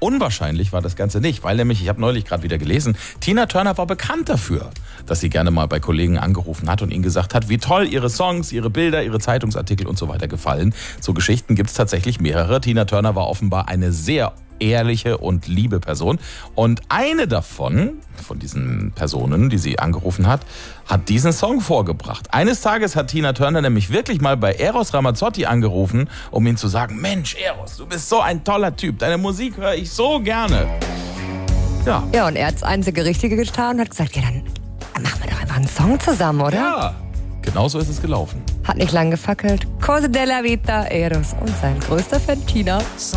unwahrscheinlich war das Ganze nicht, weil nämlich, ich habe neulich gerade wieder gelesen, Tina Turner war bekannt dafür, dass sie gerne mal bei Kollegen angerufen hat und ihnen gesagt hat, wie toll ihre Songs, ihre Bilder, ihre Zeitungsartikel und so weiter gefallen. So Geschichten gibt es tatsächlich mehrere. Tina Turner war offenbar eine sehr ehrliche und liebe Person. Und eine davon, von diesen Personen, die sie angerufen hat, hat diesen Song vorgebracht. Eines Tages hat Tina Turner nämlich wirklich mal bei Eros Ramazzotti angerufen, um ihm zu sagen, Mensch, Eros, du bist so ein toller Typ, deine Musik höre ich so gerne. Ja. Ja, und er hat das einzige Richtige getan und hat gesagt, ja, dann machen wir doch einfach einen Song zusammen, oder? Ja, genau so ist es gelaufen. Hat nicht lang gefackelt. Cose della Vita, Eros und sein größter Fan Tina.